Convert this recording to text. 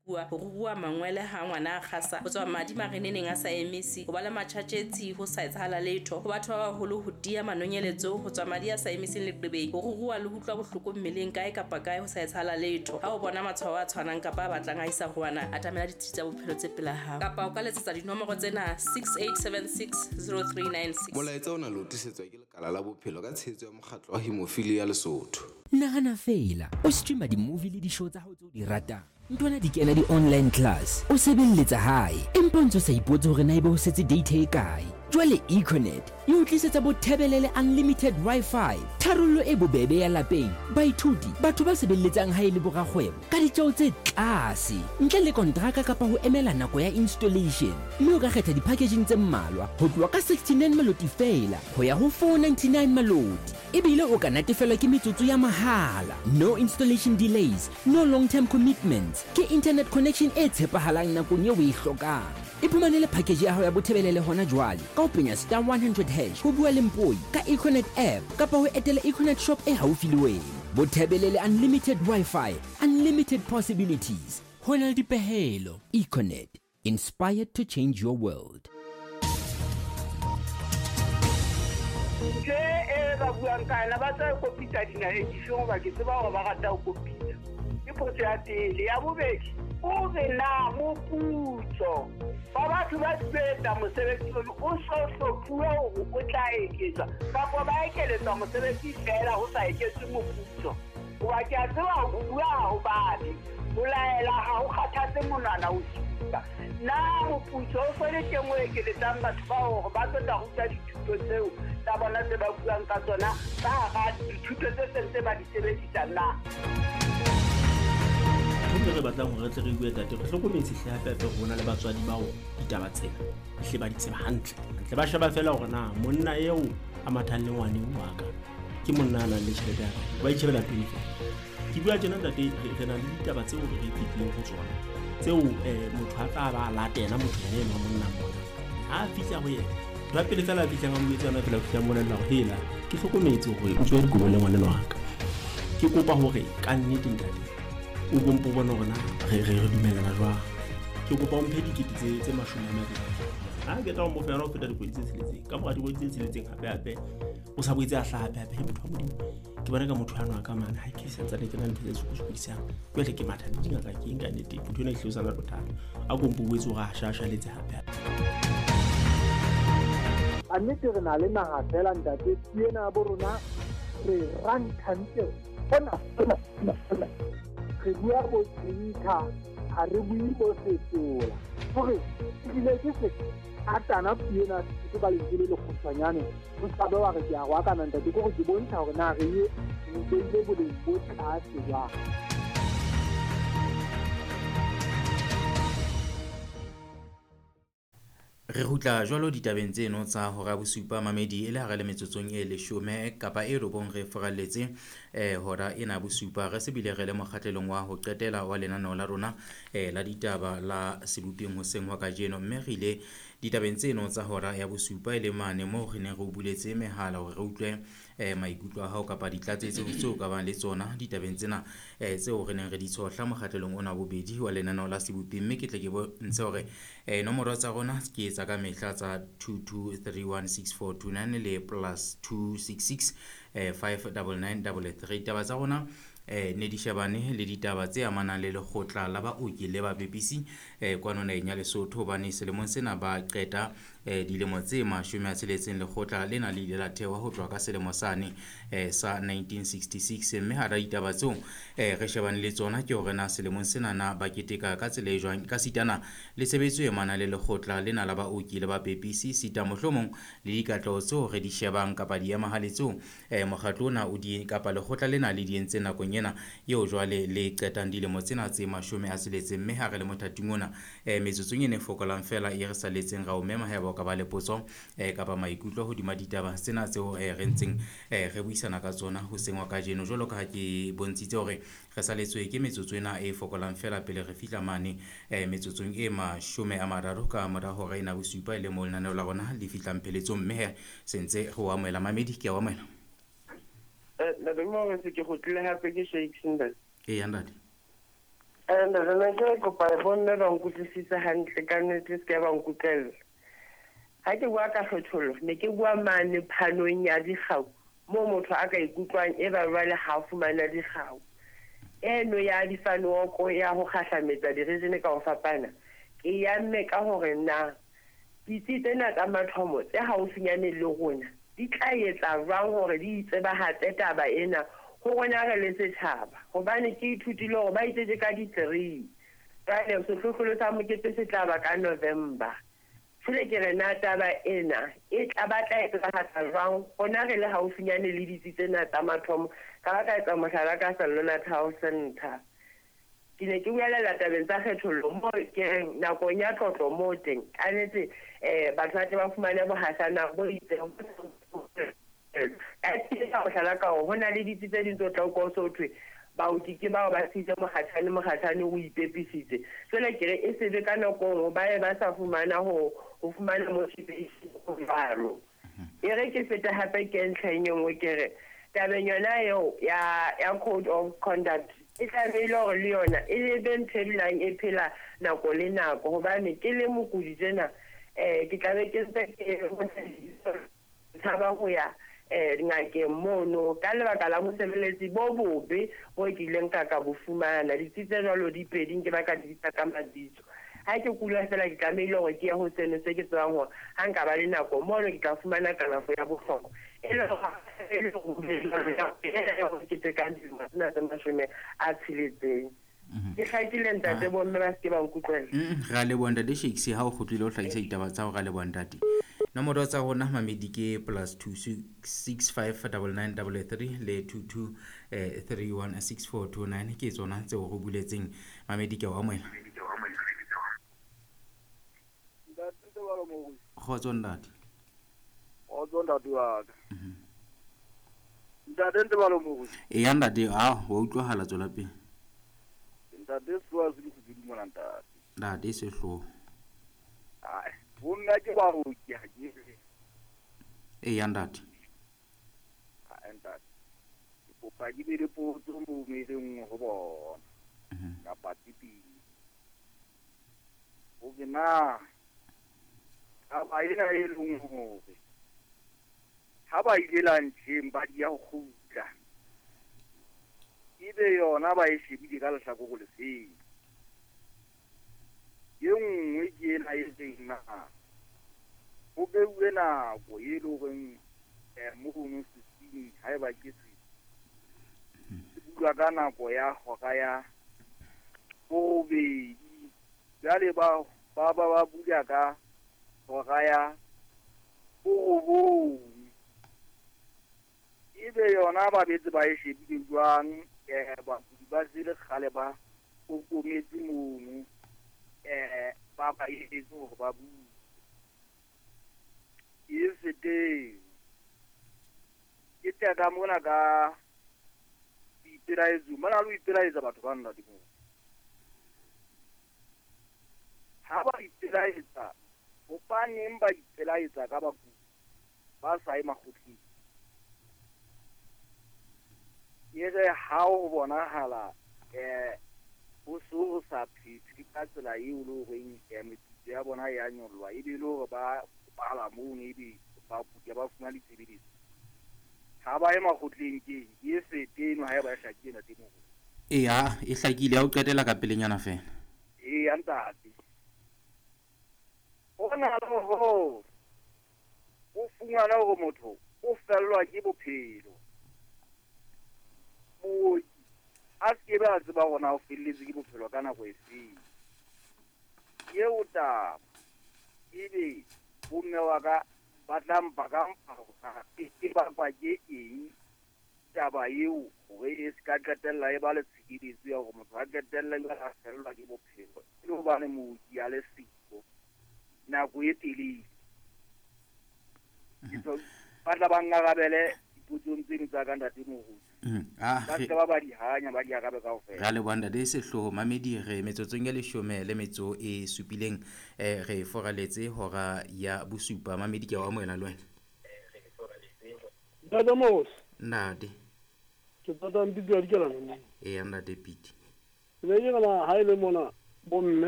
go rua mangwele ha ngwana a gasa go tswa madi mareneneng a sa emisi go ba le matšhatšetsi go sa etsagala letho go batho ba bagolo go dia manonyeletso go tswa madi a sa emiseng leqebeng go rua le utlwa bohloko mmeleng kae kapa kae go sa etsagala letho ha o bona matshwao a tshwanang kapa a batlang a isa go wana atamela ditsi tsa bophelo tse pela hao kapa o ka letsetsa dinomoro tsena 68760396 molaetsa o na le utisetswa ke lekala la bophelo ka tshehetso ya mokgatlo wa Hemophilia Lesotho. Nagana fela o streama di-movie le di-show tsa hao tse o di ratang ntwana di kena di-online class o sebelletsa hae empa ntse o sa ipotse hore na ebe o setse data e kae jwale Econet e o tlisetsa bothebelele unlimited wifi tharollo e bobebe ya lapeng baithuti batho ba sebelletsang hae le borakgwebo ka ditjeo tse tlase ntle le kontraka kapa ho emela nako ya installation mme o ka kgetha di-packaging tse mmalwa ho tloha ka 69 maloti fela ho ya ho 499 maloti ebile o ka natefelwa ke metsotso ya mahala no installation delays no long term commitments ke internet connection e tshepahalang nakong eo o e hlokang iphumanele package ya hao ya bothebelele hona jwale ka ho penya *100# ho bua le mpoi ka Econet app kapa ho etela Econet shop e haufi le wena bothebelele unlimited wifi unlimited possibilities hona le dipehelo Econet inspired to change your world. Ba buang kana ba tsa kopisa dina edition ba ke tseba hore ba rata ho kopisa ke potso ya tele ya bobedi o be na moputso ba batho ba tseta mosebetsi o so hlophuwa hore o tla eketsa kapa ba ekeletsa mosebetsi fela ho sa eketse moputso wa ke a tseba ho bua ho babe o laela ha o kgathatse monwana o supa na moputso o fele teng o ekeletsang batho ba hore ba tsota ho tsa dithuto tseo tsa bona tse ba buang ka tsona ba ga dithuto tse sentse ba di sebedisa na re batlang hore re tle re bue tate re hlokometse hape rona le batswadi bao ditaba tsena hle ba di tseba hantle ba sheba fela hore na monna eo a mathang le ngwane wa ka ke monna ana le tšhelete ya ba itshebela pele ke bua tjena tate re na le ditaba tseo re ipetleng ho tsona tseo motho a tla ba latela motho ya ena monna mona a fitla ho yena ba pele fela fitla ga mmetsana fela fitla mona la hela ke hlokometse hore o tswe dikobole ngwana wa ka ke kopa hore ka nnete ntate o bompo bona hore na re dumellana jwang ke kopa o mphe dikete tse 20 ha ke tla mo fela o feta dikgwedi tse tsheletseng ka mora dikgwedi tse tsheletseng hape o sa boetse a hlape motho wa modimo ke bona ka motho a nwa ka mana ha ke sentse le ke nna ntse se kusang pele ke matha di ngaka ke nka nnete motho ena e hlosa la bothata a kompo boetse o ga shasha letse hape a nnete re na le naga fela ntate tiena bo rona re rankantle bona re bua bo tsinka ha re bue bo fetola hore ile ke se atana tiena se ba le le kgutshwanyane o sa ba wa re ya wa kana ntate go ke bontsha hore na re ye mo bele bo le bo tlase ya re hutla jwalo ditabeng tseno tsa hora bosupa mamedi e le hara le metsotsong e 10 kapa e robong re foralletse hora ena bosupa re se bile re le mokgatlelong wa ho qetela wa lenaneo la rona la ditaba la sebupeng hoseng wa kajeno mme re ile ditabeng tseno tsa hora ya bosupa e le mane mo re ne re buletse mehala hore re utlwe maikutlo a hao kapa ditlatsetso tseo ka bang le tsona ditabeng tsena tseo re neng re di tshohla mokgatlelong ona bobedi wa lenaneo la sebupeng mme ke tle ke bontshe hore nomoro tsa rona ke ka mehla tsa 22316429 le +266 59933 taba tsa rona ne di shebane le ditaba tse amanang le lekgotla la baoki le babepisi kwanoneng ya Lesotho bane selemong sena ba qeta dilemo tse 60 lekgotla lena le ile la thewa ho tloha ka selemo sane sa 1966 mme ha ditaba tseo re shebane le tsona ke hore na selemong sena na ba keteka ka tsela e jwang ka sitana le sebetso e mana le lekgotla lena la baoki le babepisi sita mohlomong le dikatleho tseo re di shebang kapa di amahale tseo mokgatlo ona o di kapa lekgotla lena le di entse nakong ena eo jwale le qetang dilemo tsena tse 60 mme ha re le mothating ona metsotsong ene fokolang fela e re saletseng ra o mema ha ba ka ba le potso kapa maikutlo ho dima ditaba tsena tseo re ntseng re buisana ka tsona ho sengwa ka jeno jwalo ka ha ke bontshitse hore re saletswe ke metsotso ena e fokolang fela pele re fihla mane metsotsong e 30 ka mora hora ena bosupa ile mo lenaneo la rona le fihlang pheletsong mme sentse re wa moela mamedi ke wa moela la demo se ke go tle hape ke Sheikh Sindal e yandadi And re ke kopa bonne ba nkutlwisisa hantle ka nnete se ba nkutlwela. Ha ke bua ka kgethollo ne ke bua mane phanong ya dikgau mo motho a ka ikutlwang e ba jwale ha fumana dikgau. Eno ya difanoko ya ho kgahlametsa direzene ka ho fapana ke ya mme ka hore na ditsi tsena tsa mathomo tse haufinyane le rona di tla etsa jwang hore di itsebahatse taba ena ho rona re le setjhaba hobane ke ithutile hore ba itsetse ka di-3 jwale sehlohlolo sa mokete se tla ba ka November. Tshile ke re na taba ena e tla batla etsahatsa jwang rona re le haufinyane le ditsi tsena tsa mathomo ka ba ka etsa mohlala ka Salona Town Center. Ke ne ke buela tabeng tsa kgethollo mo ke nakong ya tlotlo mo teng ka nnete batho ba fumane bohasana bo itseng ka mohlala ka ho na le ditsi tse ding tse tla go so thwe baoki ke bao ba sitse mokgatshane o ipepisitse jwale ke re e sebe ka nakong ba ba sa fumana ho fumana motivation ho balo e re ke feta hape ke ntlheng engwe ke re tabeng yona eo ya code of conduct e tla be le le yona e be nthelang e phela nako le nako hobane ke le mokudi tsena ke tla be ke tshaba ho ya ngakeng mono ka lebaka la mosebeletsi bo bobe bo kileng ka bofumana ditse jalo di peding ke ba ka di ka maditso ha ke kula fela ke tlamehile hore ke ya ho tseno se ke tsang hore ha nka ba le nako mono ke tla fumana kalafo ya bohlokwa e le go ke teka ndima tsena tsa mashome a tshiletseng ke khaitile ntate bo mme ba se ba nkutlwela ga le bonda le shakes ha o gotlile o hlagisa ditaba tsa go ga le bondati nomoro tsa gona mamedi ke +2659933 le 22316429 ke tsona tse go buletseng mamedi ke wa moela khotso ndati wa ka ntate balo mo e ya ndati wa utlwahala tsola pele ntate swa se go dimo ndati se hlo ai bona ke ba ho ke ha ke e ya ndati ntate o pa ke dire potso mo mereng go bona ka patipi o gena aba ina e lungo ha ba ile lantsheng ba dia go khutla ibe yona ba e shebile ka lehlako go lefeng ye nngwe ke ena e tsena o beuwe nako e le goreng mo gongwe sesing ha e ba ke se bua ka nako ya goga ya bobedi jale ba bula ka goga ya bobedi ibe yona ba betse ba e shebile jwang ba zile kgale ba okometse mono ba ba ile go ba bu e fete ke tla mona ka itiraezu mana lo itiraetsa batho ba nna dimo ha ba itiraetsa o paneng ba itiraetsa ka ba sa e magotli yere ha o bona hala o so sa phiti ka tsela e o lo reng metsi ya bona ya nyollwa e bile go ba bala mo ne di ba puya ba funa le tsebedisi ha ba e magotleng ke e seteno ha e ba hlakile temo e ya e hlakile ya o qetela ka pelenyana fela e ya ntate ona lo o fungana go motho o fellwa ke bophelo o a se ba tseba gona o felletse ke bophelo ka nako e feng ye o ta ebe bomme wa ka ba tlampa ka mpa ke ba kwa ke eng taba yeo gore e se ka qetella e ba le tshekediso ya gore motho a qetella a fellwa ke bophelo e le gobane mooki a le siko nako e telele ba tla ba ngagabele dipotsong tseno tsa ka ntate mogodi ba di hanya ba di agabe ka ofela ga le bonda de sehloho mamedi re metsotsong ya leshome le metso e supileng re foraletse hora ya bosupa mamedi ke wa moela le wena Dada mos nade ke tata mbidi ya dikela nne e ya nade piti be ke gana ha ile mona bomme